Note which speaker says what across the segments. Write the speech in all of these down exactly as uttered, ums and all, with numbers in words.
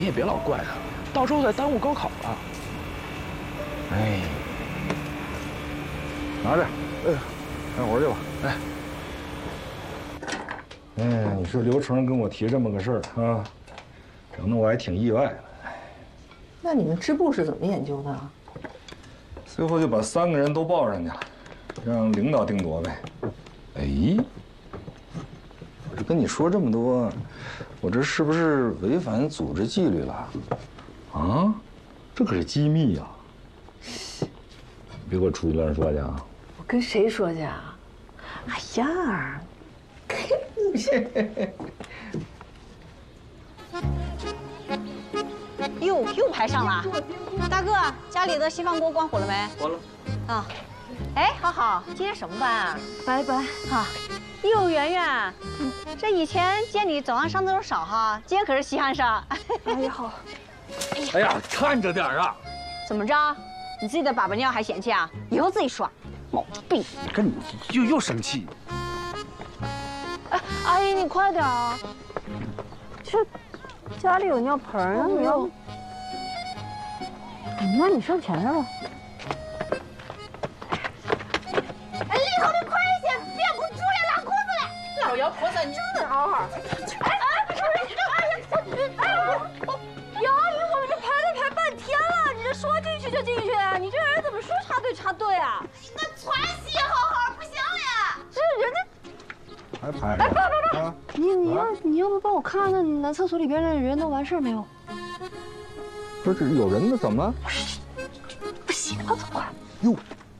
Speaker 1: 你也别老怪他，到时候再耽误高考了。哎，
Speaker 2: 拿着，哎，干活去吧。
Speaker 1: 哎，
Speaker 2: 哎，你说刘成跟我提这么个事儿啊，整得我还挺意外的。
Speaker 3: 那你们支部是怎么研究的？
Speaker 2: 最后就把三个人都报上去了，让领导定夺呗。哎，我这跟你说这么多，我这是不是违反组织纪律了？啊，这可是机密呀！别给我出去乱说去啊！
Speaker 3: 我跟谁说去啊？哎呀，
Speaker 4: 哟，又排上了。大哥，家里的稀饭锅关火了没？
Speaker 1: 关了。
Speaker 4: 啊，哎，好好，今天什么班啊？
Speaker 3: 拜拜。
Speaker 4: 啊，哟，圆圆，这以前见你早上上厕所少哈，今天可是稀罕上。
Speaker 3: 哎呀好。
Speaker 1: 哎呀，看着点啊！
Speaker 4: 怎么着？你自己的粑粑尿还嫌弃啊？以后自己刷，毛病。
Speaker 1: 跟你又又生气。
Speaker 3: 哎，阿姨你快点啊！这家里有尿盆啊，你要。那你上前来吧。
Speaker 5: 哎，里头的快些，别给我出来拉裤子了！老妖婆子，你真好好。哎哎，不是，哎呀，哎呀，杨阿姨，我们这排队排半天了，你这说进去就进去啊？你这人怎么说插队插队啊？那穿鞋好好不行呀？这人家。
Speaker 2: 还排
Speaker 5: 哎，不不不，
Speaker 2: 啊！
Speaker 5: 你你要你要不帮我看看男厕所里边的人都完事儿没有？
Speaker 2: 不是有人呢，怎么了？
Speaker 5: 不行了，走快！
Speaker 2: 哟！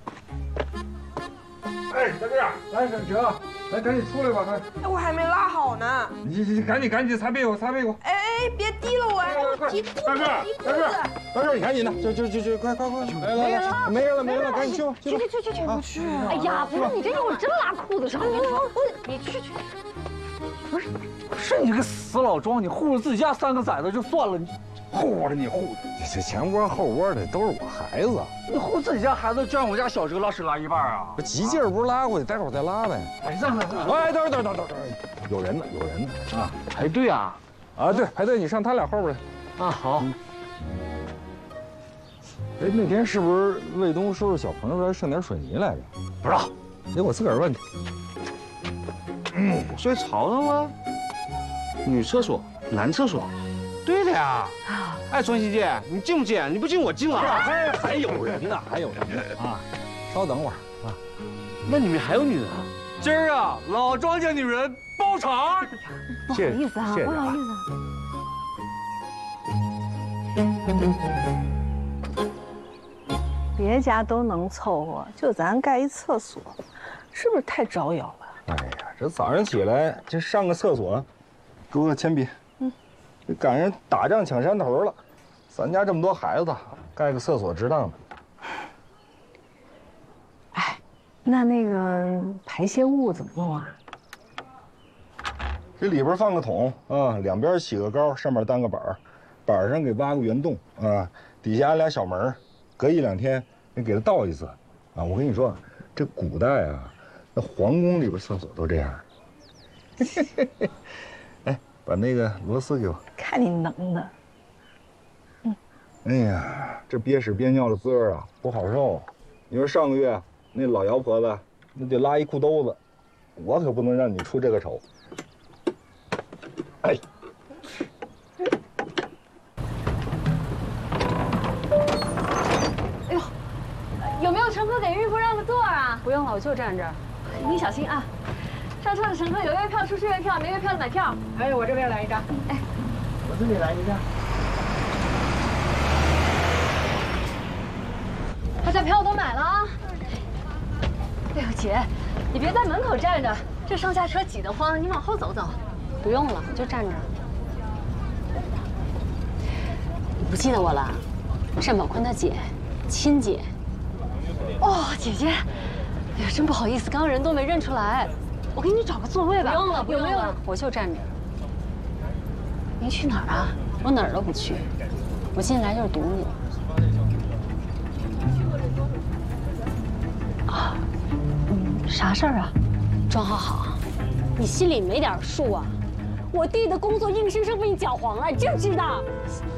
Speaker 2: 哎，大哥，来，沈哲，来，赶紧出来吧，快！
Speaker 6: 哎，我还没拉好呢。
Speaker 2: 你你赶紧赶紧擦屁股，擦屁股！
Speaker 6: 哎哎，别提了我，
Speaker 2: 快！
Speaker 6: 提裤子，
Speaker 2: 大哥，
Speaker 6: 提裤
Speaker 2: 大哥，
Speaker 6: 子。
Speaker 2: 大哥，你赶紧的，就就就就快快快！来来来，没人了没人了，赶紧去吧去吧！
Speaker 5: 去去去去！
Speaker 2: 啊
Speaker 5: 去！哎呀，不是你这一会儿真拉裤子上，我跟你说，你去去。
Speaker 1: 不是，是你这个死老庄，你护着自己家三个崽子就算了，你护着你护着，
Speaker 2: 这前窝后窝的都是我孩子，
Speaker 1: 你护自己家孩子，就让我家小哲拉屎拉一半啊？
Speaker 2: 这急劲儿不是拉过去，待会儿再拉呗。
Speaker 1: 哎，让让让！
Speaker 2: 哎，等会儿等会儿等会儿等会儿，有人呢有人呢啊！
Speaker 1: 排队啊！
Speaker 2: 啊，对，排队，你上他俩后边来。
Speaker 1: 啊，好。
Speaker 2: 哎，那天是不是卫东收拾小朋友说剩点水泥来着？
Speaker 1: 不知道，
Speaker 2: 得我自个儿问去。
Speaker 1: 嗯，睡槽了吗？女厕所，男厕所。对的呀。哎，春熙姐，你进不进？你不进我进了。
Speaker 2: 还还有人呢，还有人呢啊！稍等会儿啊。
Speaker 1: 那里面还有女人啊？今儿啊，老庄家女人包场。
Speaker 5: 不好意思啊，不好意思。
Speaker 3: 别家都能凑合，就咱盖一厕所，是不是太招摇了？
Speaker 2: 哎呀，这早上起来这上个厕所，给我个铅笔。嗯，这赶上打仗抢山头了，咱家这么多孩子，盖个厕所值当的。
Speaker 3: 哎，那那个排泄物怎么弄啊？
Speaker 2: 这里边放个桶啊，两边起个高，上面担个板儿，板上给挖个圆洞啊，底下安俩小门，隔一两天你给它倒一次啊。我跟你说，这古代啊，那皇宫里边厕所都这样。哎，把那个螺丝给我。
Speaker 3: 看你能的。
Speaker 2: 嗯。哎呀，这憋屎憋尿的滋味啊，不好受。你说上个月那老姚婆子，那得拉一裤兜子，我可不能让你出这个丑。哎。
Speaker 5: 哎呦，有没有乘客给孕妇让个座啊？不用了，我就站这儿。你小心啊！上车的乘客有月票出去月票，没月票的买票。
Speaker 6: 哎，我这边来一张。
Speaker 5: 哎，
Speaker 6: 我这里来一张。
Speaker 5: 大家票都买了啊！哎呦，姐，你别在门口站着，这上下车挤得慌，你往后走走。
Speaker 4: 不用了，就站着。你不记得我了？单宝坤他姐，亲姐。
Speaker 5: 哦，姐姐，哎呀，真不好意思，刚刚人都没认出来。我给你找个座位吧。
Speaker 4: 不用了，不用了，
Speaker 5: 有没有？
Speaker 4: 我就站着。你去哪儿啊？我哪儿都不去，我进来就是堵你。啊，嗯，啥事儿啊？庄好好，你心里没点数啊？我弟的工作硬生生被你搅黄了，你知不知道？